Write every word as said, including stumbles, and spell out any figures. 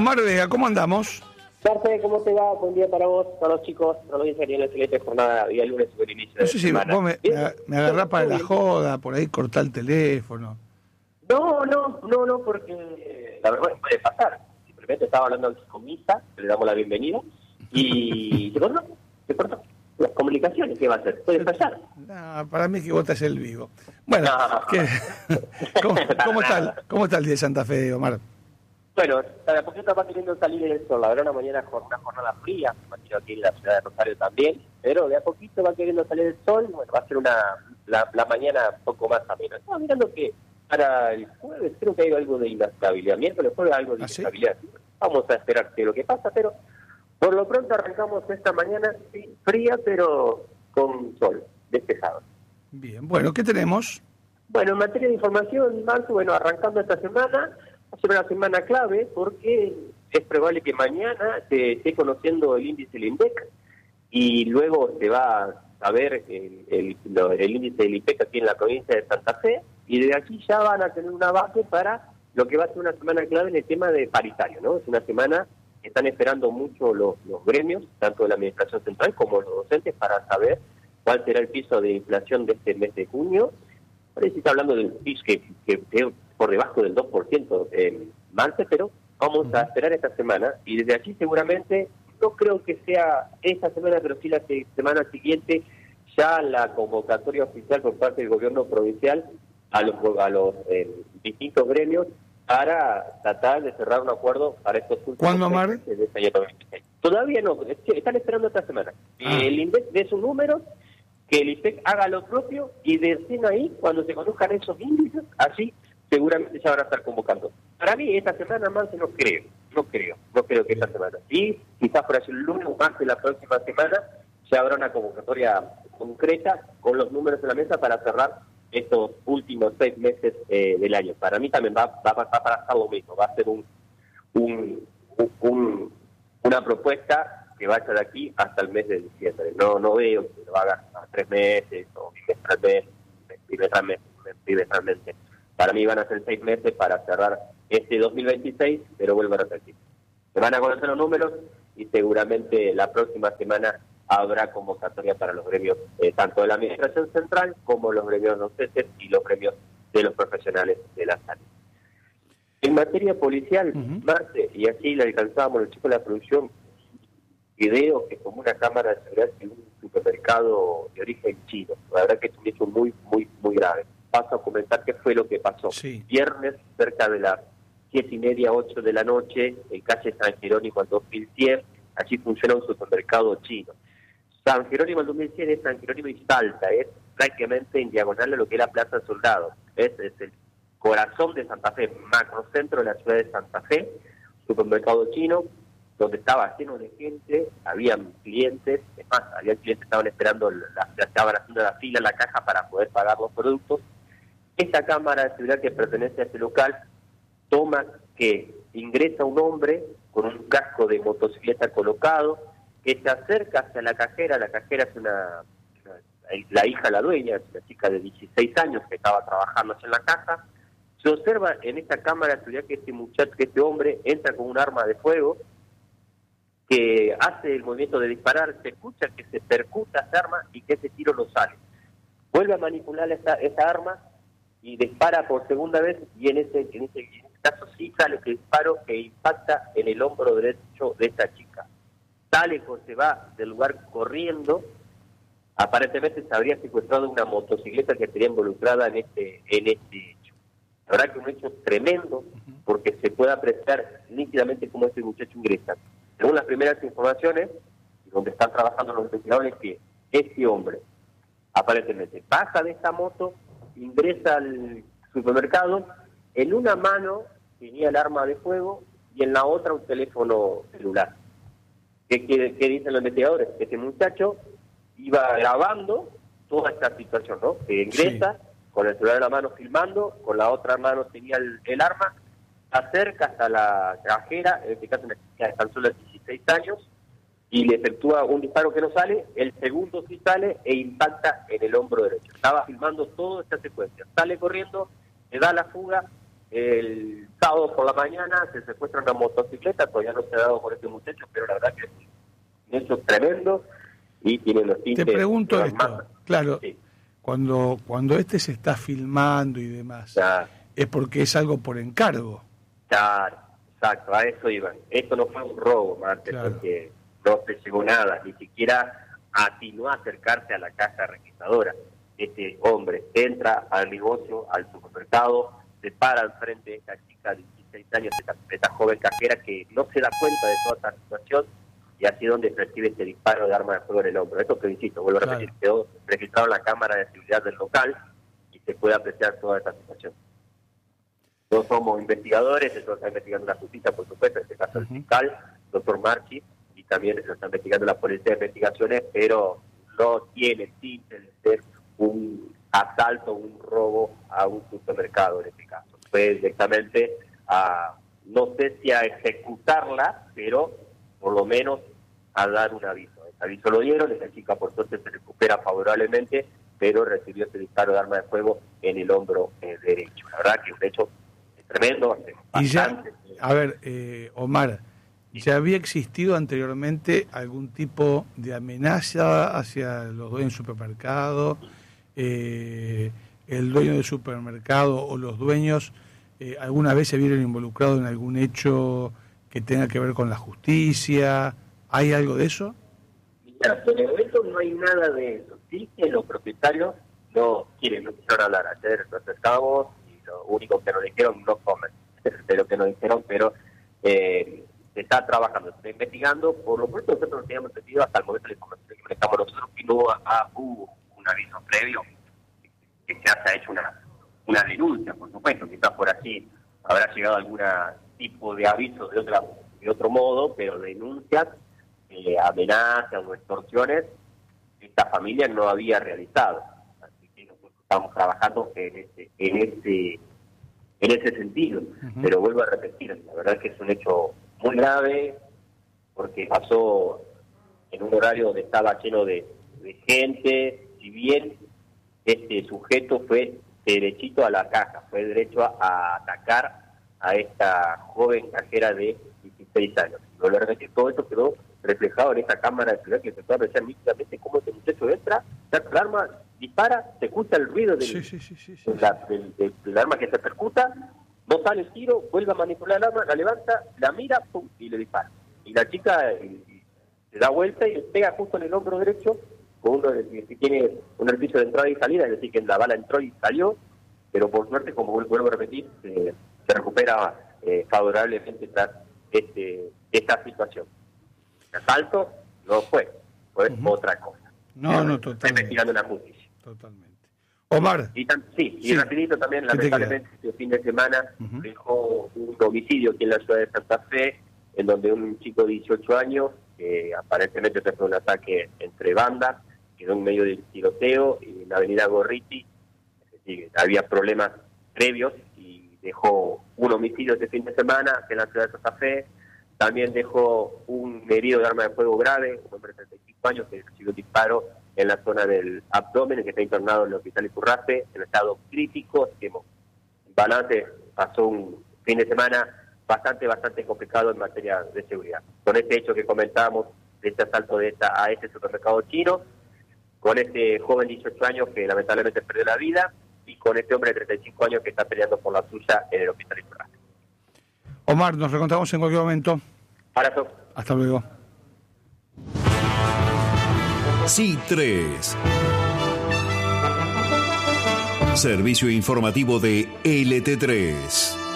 Omar Vega, ¿cómo andamos? Marce, ¿cómo te va? Buen día para vos, para los chicos, para los que en la excelente jornada día lunes y buen inicio de No sé si semana. vos me, me, me agarrás para la joda, por ahí cortá el teléfono. No, no, no, no, porque la verdad puede pasar. Simplemente estaba hablando con Misa, le damos la bienvenida, y se cortó, se cortó. Las comunicaciones, ¿qué va a hacer? Puede fallar. No, para mí que vos estás el vivo. Bueno, No. ¿qué? ¿Cómo, cómo, está el, ¿cómo está el día de Santa Fe, Omar? Bueno, a poquito va queriendo salir el sol. La verdad, una mañana con una jornada fría, me imagino aquí en la ciudad de Rosario también, pero de a poquito va queriendo salir el sol. Bueno, va a ser una la, la mañana un poco más amena. Estaba mirando que para el jueves creo que hay algo de inestabilidad. Miércoles jueves algo de ¿Ah, sí? inestabilidad. Vamos a esperar qué es lo que pasa, pero por lo pronto arrancamos esta mañana sí, fría, pero con sol, despejado. Bien, bueno, ¿qué tenemos? Bueno, en materia de información, Marco, bueno, arrancando esta semana, va a ser una semana clave porque es probable que mañana se esté conociendo el índice del INDEC y luego se va a ver el, el, lo, el índice del IPEC aquí en la provincia de Santa Fe y desde aquí ya van a tener una base para lo que va a ser una semana clave en el tema de paritario, ¿no? Es una semana que están esperando mucho los, los gremios, tanto de la Administración Central como los docentes, para saber cuál será el piso de inflación de este mes de junio. Parece que está hablando del piso que, que, que por debajo del dos por ciento en marzo, pero vamos a esperar esta semana y desde allí seguramente, no creo que sea esta semana, pero sí la semana siguiente, ya la convocatoria oficial por parte del gobierno provincial a los, a los eh, distintos gremios para tratar de cerrar un acuerdo para estos últimos ¿Cuándo, Omar? meses de este año dos mil veintiséis. Todavía no, están esperando esta semana. Ah. El INDEC dé sus números, que el IPEC haga lo propio y de ahí, cuando se conozcan esos índices, así seguramente ya van a estar convocando. Para mí, esta semana más no creo, no creo, no creo que esta semana. Y quizás por allí el lunes o más de la próxima semana ya habrá una convocatoria concreta con los números en la mesa para cerrar estos últimos seis meses eh, del año. Para mí también va, va, va a pasar lo mismo, va a ser un, un, un una propuesta que vaya de aquí hasta el mes de diciembre. No no veo que lo haga a tres meses o bimestralmente, bimestralmente, bimestralmente. Para mí van a ser seis meses para cerrar este dos mil veintiséis, pero vuelvo a repetir. Se van a conocer los números y seguramente la próxima semana habrá convocatoria para los gremios, eh, tanto de la Administración Central como los gremios docentes y los gremios de los profesionales de la salud. En materia policial, uh-huh. Marce, y así le alcanzábamos los chicos de la producción, video que tomó una cámara de seguridad en un supermercado de origen chino. La verdad que es un hecho muy, muy, muy grave. Paso a comentar qué fue lo que pasó. Sí. Viernes, cerca de las siete y media, ocho de la noche, en calle San Jerónimo al dos mil cien, allí funciona un supermercado chino. San Jerónimo al dos mil cien es San Jerónimo y Salta, es prácticamente en diagonal a lo que es la Plaza Soldado. Es, es el corazón de Santa Fe, macrocentro de la ciudad de Santa Fe, supermercado chino, donde estaba lleno de gente, habían clientes, es más, había clientes que estaban esperando, la, estaban haciendo la fila en la caja para poder pagar los productos. Esta cámara de seguridad que pertenece a este local toma que ingresa un hombre con un casco de motocicleta colocado, que se acerca hacia la cajera. La cajera es una, una la hija de la dueña, es una chica de dieciséis años que estaba trabajando en la caja. Se observa en esta cámara de seguridad que este muchacho, que este hombre entra con un arma de fuego, que hace el movimiento de disparar, se escucha que se percuta esa arma y que ese tiro no sale. Vuelve a manipular esa, esa arma y dispara por segunda vez, y en ese, en ese, en ese caso sí sale el disparo que impacta en el hombro derecho de esta chica. Sale, se va del lugar corriendo. Aparentemente se habría secuestrado una motocicleta que estaría involucrada en este, en este hecho. La verdad que un hecho tremendo, porque se puede apreciar nítidamente cómo este muchacho ingresa. Según las primeras informaciones, donde están trabajando los investigadores, que este hombre aparentemente baja de esta moto, ingresa al supermercado, en una mano tenía el arma de fuego y en la otra un teléfono celular. ¿Qué, qué, qué dicen los investigadores? Que este muchacho iba grabando toda esta situación, ¿no? Que ingresa sí. con el celular en la mano filmando, con la otra mano tenía el, el arma, se acerca hasta la cajera, en este caso una chica de tan solo dieciséis años, y le efectúa un disparo que no sale, el segundo sí sale e impacta en el hombro derecho. Estaba filmando toda esta secuencia. Sale corriendo, le da la fuga el sábado por la mañana se secuestra una motocicleta, todavía no se ha dado con este muchacho, pero la verdad que es un hecho tremendo y tiene los tintes... Te pregunto esto, más... claro, sí. cuando cuando este se está filmando y demás, Ya. es porque es algo por encargo. Claro, exacto, a eso iban. Esto no fue un robo, Marte, Claro. porque no se llegó nada, ni siquiera atinó a acercarse a la caja registradora. Este hombre entra al negocio, al supermercado, se para al frente de esta chica de dieciséis años, esta, esta joven cajera que no se da cuenta de toda esta situación, y así donde recibe este disparo de arma de fuego en el hombro. Esto que insisto, vuelvo a Claro. repetir, quedó registrado en la cámara de seguridad del local y se puede apreciar toda esta situación. No somos investigadores, eso lo está investigando la justicia, por supuesto, en este caso el Uh-huh. fiscal, doctor Marchi, y también lo está investigando la Policía de Investigaciones, pero no tiene tinte de ser un asalto, un robo a un supermercado en este caso. Fue directamente a, no sé si a ejecutarla, pero por lo menos a dar un aviso. Ese aviso lo dieron, esa chica por suerte se recupera favorablemente, pero recibió ese disparo de arma de fuego en el hombro eh, derecho. La verdad que es un hecho tremendo. Y ya, bastante... a ver, eh, Omar, ¿ya había existido anteriormente algún tipo de amenaza hacia los dueños del supermercado? Eh, ¿El dueño del supermercado o los dueños eh, alguna vez se vieron involucrados en algún hecho que tenga que ver con la justicia? ¿Hay algo de eso? Mira, en el momento no hay nada de eso. Sí que los propietarios no quieren, no quisieron hablar. Ayer nos acercamos y lo único que nos dijeron, no comen de lo que nos dijeron, pero eh, se está trabajando, se está investigando. Por lo pronto nosotros nos teníamos entendido hasta el momento de la información que manejamos nosotros, que no hubo un aviso previo, que se haya hecho una, una denuncia, por supuesto. Quizás por así habrá llegado algún tipo de aviso de, otra, de otro modo, pero denuncias, eh, amenazas o extorsiones, esta familia no había realizado. Así que nosotros estamos trabajando en ese, en ese, en ese sentido. Uh-huh. Pero vuelvo a repetir, la verdad que es un hecho muy grave, porque pasó en un horario donde estaba lleno de, de gente. Si bien este sujeto fue derechito a la caja, fue derecho a, a atacar a esta joven cajera de dieciséis años. Lo voy a repetir, todo esto quedó reflejado en esta cámara de seguridad que se puede apreciar nítidamente cómo este muchacho entra, saca el arma, dispara, se escucha el ruido del, sí, sí, sí, sí, sí, de la, del, del, del arma que se percuta, no sale el tiro, vuelve a manipular el arma, la levanta, la mira, pum, y le dispara. Y la chica y, y se da vuelta y le pega justo en el hombro derecho, con uno de, que tiene un orificio de entrada y salida, es decir, que la bala entró y salió, pero por suerte, como vuelvo a repetir, se, se recupera eh, favorablemente tras este, esta situación. El asalto no fue, fue uh-huh. otra cosa. No, pero, no, totalmente. Investigando la justicia. Totalmente. Omar. Y tan, sí, y sí. rapidito también, lamentablemente, este fin de semana uh-huh. dejó un homicidio aquí en la ciudad de Santa Fe, en donde un chico de dieciocho años, que aparentemente fue un ataque entre bandas, quedó en medio del tiroteo en la avenida Gorriti, es decir, había problemas previos y dejó un homicidio este fin de semana en la ciudad de Santa Fe. También dejó un herido de arma de fuego grave, un hombre de treinta y cinco años que recibió un disparo en la zona del abdomen, que está internado en el hospital Iturraspe, en estado crítico. Así que, en balance, pasó un fin de semana bastante, bastante complicado en materia de seguridad. Con este hecho que comentábamos, de este asalto de esta, a este supermercado chino, con este joven de dieciocho años que lamentablemente perdió la vida, y con este hombre de treinta y cinco años que está peleando por la suya en el hospital Iturraspe. Omar, nos reencontramos en cualquier momento. Abrazo. Hasta luego. C tres. Servicio informativo de L T tres.